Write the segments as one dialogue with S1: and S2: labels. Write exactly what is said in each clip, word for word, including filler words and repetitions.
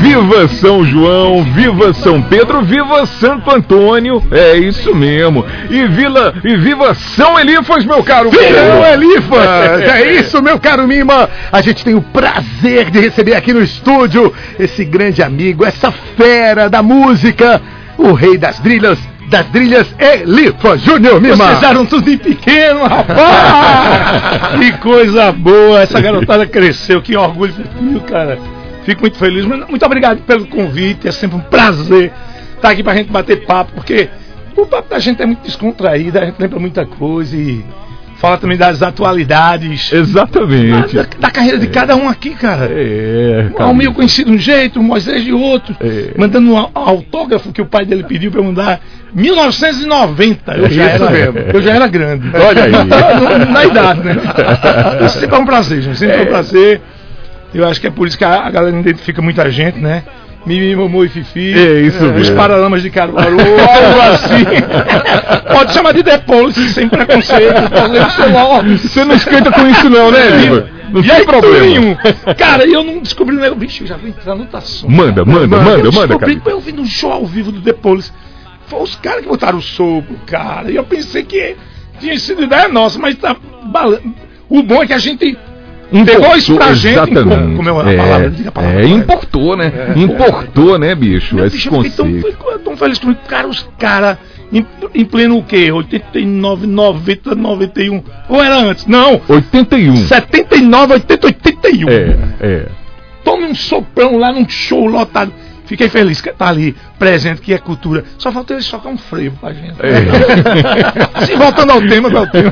S1: Viva São João, viva São Pedro, viva Santo Antônio, é isso mesmo. E, vila, e viva São Elifas, meu caro
S2: São Elifas, é isso, meu caro Mima. A gente tem o prazer de receber aqui no estúdio esse grande amigo, essa fera da música, o rei das trilhas, das trilhas, Elifas Júnior, Mima.
S3: Vocês eram tudo de pequeno, rapaz. Que coisa boa, essa garotada cresceu, que orgulho meu, cara. Fico muito feliz, muito obrigado pelo convite, é sempre um prazer estar aqui pra gente bater papo, porque o papo da gente é muito descontraído, a gente lembra muita coisa e fala também das atualidades.
S1: Exatamente.
S3: Da, da carreira de é. cada um aqui, cara.
S1: É,
S3: o meu conhecido de um jeito, o Moisés de outro, é. mandando um autógrafo que o pai dele pediu pra eu mandar. mil novecentos e noventa, eu já, era, mesmo. eu já era grande.
S1: Olha aí.
S3: na, na idade, né? Isso sempre é um prazer, gente. Sempre é um prazer. Eu acho que é por isso que a, a galera identifica muita gente, né? Mimi, Momô e Fifi.
S1: É isso mesmo.
S3: Os Paralamas de Caruaru, algo assim. Pode chamar de Depolice, sem preconceito.
S1: Você não esquenta com isso não, né, Viva? Não
S3: e
S1: tem
S3: aí,
S1: problema.
S3: Nenhum. Cara, eu não descobri o negócio. Bicho, eu já vou entrar no tação.
S1: Manda, manda, manda, manda,
S3: eu
S1: manda,
S3: descobri,
S1: cara.
S3: Eu vi no show ao vivo do Depolice. Foi os caras que botaram o sopro, cara. E eu pensei que tinha sido ideia nossa, mas tá balando. O bom é que a gente... Pegou isso pra gente,
S1: exatamente.
S3: Como é a
S1: é,
S3: palavra? Diga a palavra.
S1: É, importou, né? É, importou, né, bicho?
S3: Meu
S1: esse
S3: bicho,
S1: conceito.
S3: eu fiquei tão, tão feliz com cara, os caras em, em pleno o quê? oitenta e nove, noventa, noventa e um. Ou era antes? Não.
S1: oitenta e um.
S3: setenta e nove, oitenta, oitenta e um.
S1: É, é.
S3: Tome um soprão lá num show lotado. Fiquei feliz que tá ali, presente, que é cultura. Só falta eles tocar um frevo pra gente. É. Se voltando ao tema, qual é o tema?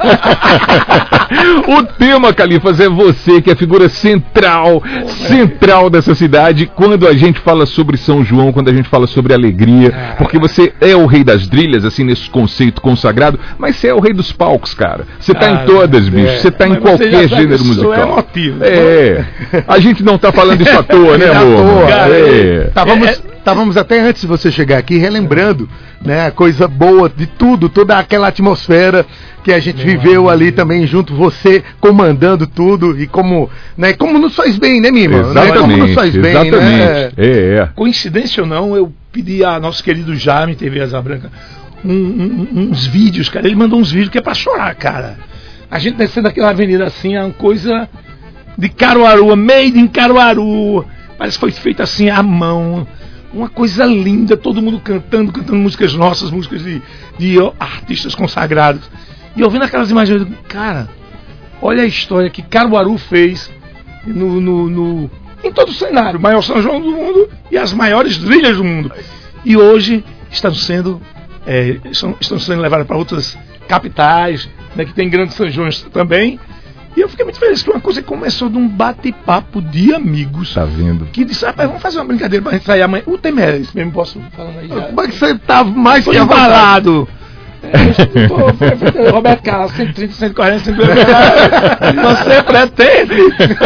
S1: O tema, Califas, é você, que é a figura central, oh, central dessa cidade, quando a gente fala sobre São João, quando a gente fala sobre alegria, ah, porque você é o rei das trilhas, assim, nesse conceito consagrado, mas você é o rei dos palcos, cara. Você tá ah, em todas, bicho, é. você tá mas em qualquer gênero musical. É
S3: motivo.
S1: É. A gente não tá falando isso à toa, né, amor?
S2: À toa,
S1: cara, é.
S2: Távamos, estávamos até antes de você chegar aqui relembrando, né, a coisa boa de tudo, toda aquela atmosfera que a gente Meu viveu ali também junto, você comandando tudo e como, né, como nos faz bem, né, Mima?
S1: Exatamente,
S2: né, como nos faz bem,
S1: exatamente.
S2: Né?
S1: É, é.
S3: Coincidência ou não, eu pedi a nosso querido Jaime, T V Asa Branca, um, um, uns vídeos, cara. Ele mandou uns vídeos que é pra chorar, cara. A gente descendo aquela avenida assim, é uma coisa de Caruaru, made in Caruaru. Parece que foi feita assim à mão. Uma coisa linda, todo mundo cantando, cantando músicas nossas, músicas de, de artistas consagrados. E eu vendo aquelas imagens, eu digo, cara, olha a história que Caruaru fez no, no, no, em todo o cenário, o maior São João do mundo e as maiores trilhas do mundo. E hoje estão sendo, é, estão, estão sendo levadas para outras capitais, né, que tem grandes São Joões também. E eu fiquei muito feliz que uma coisa começou de um bate-papo de amigos.
S1: Tá vendo?
S3: Que disse, rapaz, vamos fazer uma brincadeira pra gente sair amanhã. O tema é esse mesmo, posso falando aí já.
S2: Como é que você tá mais
S3: que embalado? É, Roberto Carlos, cento e trinta, cento e quarenta, cento e cinquenta. Você pretende?